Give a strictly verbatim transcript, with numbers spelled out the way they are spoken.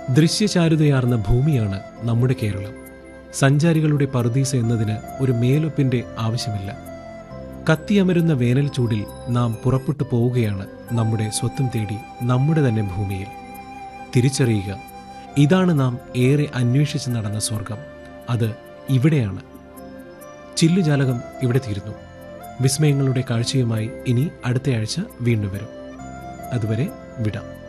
ദൃശ്യചാരുതയാർന്ന ഭൂമിയാണ് നമ്മുടെ കേരളം. സഞ്ചാരികളുടെ പറുദീസ എന്നതിന് ഒരു മേലൊപ്പിന്റെ ആവശ്യമില്ല. കത്തിയമരുന്ന വേനൽ ചൂടിൽ നാം പുറപ്പെട്ടു പോവുകയാണ് നമ്മുടെ സ്വത്തും തേടി നമ്മുടെ തന്നെ ഭൂമിയിൽ. തിരിച്ചറിയുക, ഇതാണ് നാം ഏറെ അന്വേഷിച്ച് നടന്ന സ്വർഗം. അത് ഇവിടെയാണ്. ചില്ലുജാലകം ഇവിടെ തീരുന്നു. വിസ്മയങ്ങളുടെ കാഴ്ചയുമായി ഇനി അടുത്തയാഴ്ച വീണ്ടും വരും. അതുവരെ വിടാം.